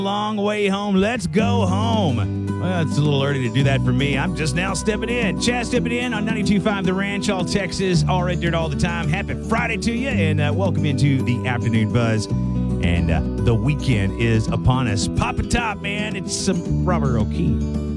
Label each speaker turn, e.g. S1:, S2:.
S1: Long way home. Let's go home. Well, it's a little early to do that for me. I'm just now stepping in. Chad stepping in on 92.5 The Ranch, all Texas, all Red Dirt all the time. Happy Friday to you, and welcome into the afternoon buzz. And the weekend is upon us. Pop a top, man. It's some Robert O'Keefe.